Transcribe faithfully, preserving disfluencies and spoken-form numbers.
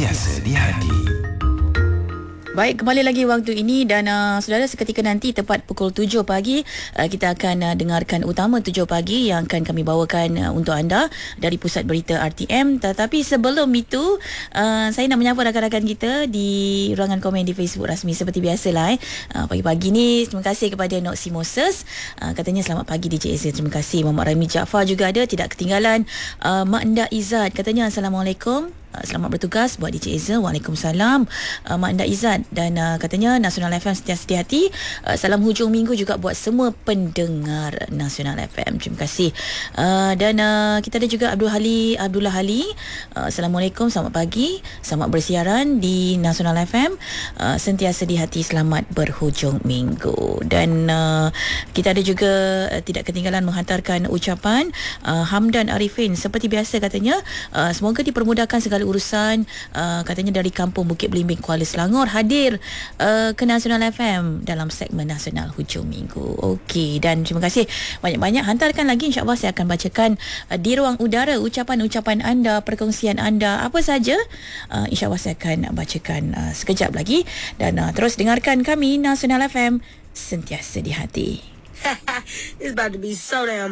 Sentiasa di hati. Baik, kembali lagi waktu ini dan uh, saudara, seketika nanti tepat pukul tujuh pagi uh, kita akan uh, dengarkan Utama tujuh pagi yang akan kami bawakan uh, untuk anda dari Pusat Berita R T M. Tetapi sebelum itu uh, saya nak menyapa rakan-rakan kita di ruangan komen di Facebook rasmi seperti biasalah. Eh. Uh, pagi-pagi ni terima kasih kepada Noxy Moses, uh, katanya selamat pagi D J Ezra, terima kasih. Muhammad Rami Jaafar juga ada, tidak ketinggalan. uh, Mak Nda Izzat katanya Assalamualaikum, selamat bertugas buat D J Ezra. Waalaikumsalam, uh, Mak Nda Izzat. Dan uh, katanya Nasional F M sentiasa di hati. uh, Salam hujung minggu juga buat semua pendengar Nasional F M. Terima kasih. uh, Dan uh, kita ada juga Abdul Hali Abdullah Ali. uh, Assalamualaikum, selamat pagi, selamat bersiaran di Nasional F M. uh, Sentiasa di hati, selamat berhujung minggu. Dan uh, kita ada juga uh, tidak ketinggalan menghantarkan ucapan uh, Hamdan Arifin. Seperti biasa katanya, uh, semoga dipermudahkan segala urusan. uh, Katanya dari kampung Bukit Belimbing, Kuala Selangor, hadir uh, ke Nasional F M dalam segmen Nasional Hujung Minggu. Okey, dan terima kasih banyak-banyak. Hantarkan lagi, insya-Allah saya akan bacakan uh, di ruang udara ucapan-ucapan anda, perkongsian anda, apa saja. uh, insya-Allah saya akan bacakan uh, sekejap lagi. Dan uh, terus dengarkan kami Nasional F M, sentiasa di hati. It's about to be so damn